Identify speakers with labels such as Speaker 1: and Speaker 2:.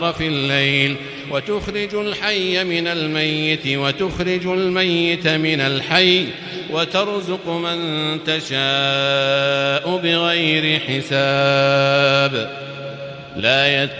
Speaker 1: في الليل وتخرج الحي من الميت وتخرج الميت من الحي وترزق من تشاء بغير حساب. لا